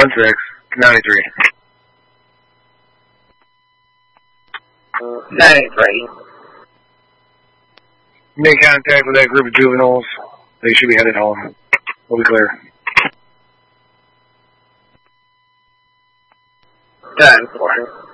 1-6, 93. 93. Make contact with that group of juveniles. They should be headed home. We'll be clear. 10-4.